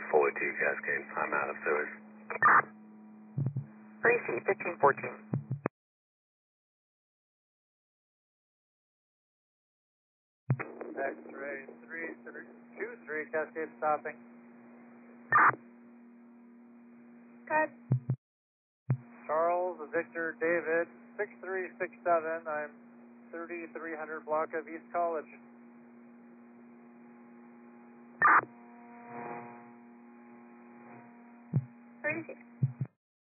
42 Cascade, I'm out of Suez. Gracie, 1514. X-ray 323 Cascade stopping. Good. Charles Victor David 6367. I'm 3300 block of East College. Gracie.